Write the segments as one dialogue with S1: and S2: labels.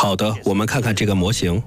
S1: 好的，我们看看这个模型。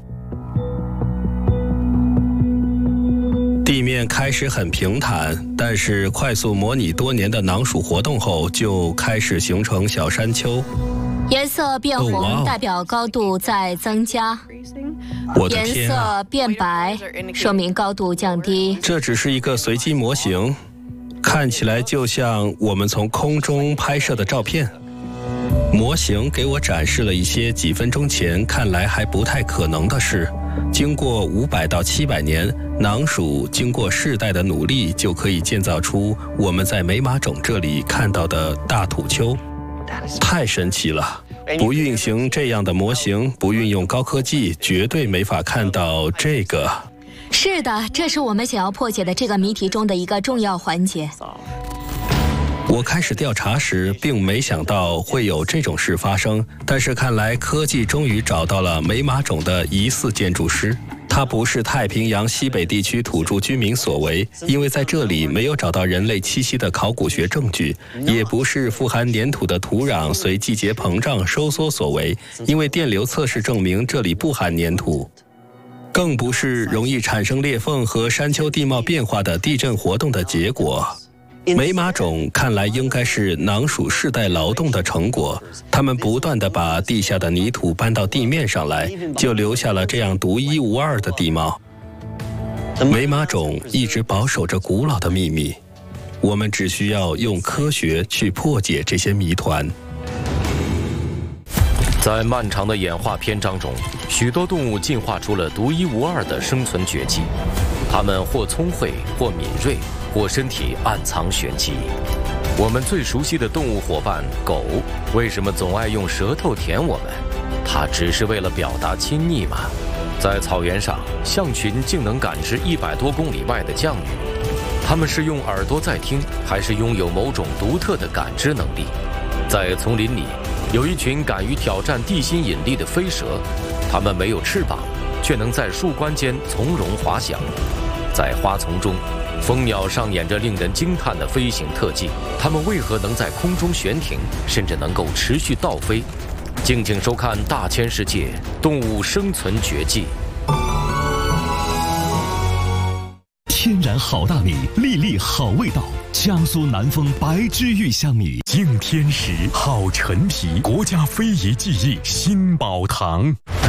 S1: 地面开始很平坦，但是快速模拟多年的囊鼠活动后，就开始形成小山丘。
S2: 颜色变红代表高度在增加，颜色变白说明高度降低。
S1: 这只是一个随机模型，看起来就像我们从空中拍摄的照片。模型给我展示了一些几分钟前看来还不太可能的事。经过500到700年，囊鼠经过世代的努力，就可以建造出我们在美马冢这里看到的大土丘。太神奇了！不运行这样的模型，不运用高科技，绝对没法看到这个。
S2: 是的，这是我们想要破解的这个谜题中的一个重要环节。
S1: 我开始调查时，并没想到会有这种事发生，但是看来科技终于找到了美马冢的疑似建筑师。他不是太平洋西北地区土著居民所为，因为在这里没有找到人类栖息的考古学证据；也不是富含粘土的土壤随季节膨胀收缩所为，因为电流测试证明这里不含粘土；更不是容易产生裂缝和山丘地貌变化的地震活动的结果。美马冢看来应该是囊鼠世代劳动的成果，他们不断地把地下的泥土搬到地面上来，就留下了这样独一无二的地貌。美马冢一直保守着古老的秘密，我们只需要用科学去破解这些谜团。
S3: 在漫长的演化篇章中，许多动物进化出了独一无二的生存绝技，它们或聪慧，或敏锐，或身体暗藏玄机。我们最熟悉的动物伙伴狗，为什么总爱用舌头舔我们？它只是为了表达亲昵吗？在草原上，象群竟能感知100多公里外的降雨。它们是用耳朵在听，还是拥有某种独特的感知能力？在丛林里，有一群敢于挑战地心引力的飞蛇，它们没有翅膀，却能在树冠间从容滑翔。在花丛中，蜂鸟上演着令人惊叹的飞行特技，它们为何能在空中悬停，甚至能够持续倒飞？敬请收看《大千世界动物生存绝技》。
S4: 天然好大米，粒粒好味道。江苏南丰白之玉香米，敬天时，好陈皮，国家非遗技艺新宝堂。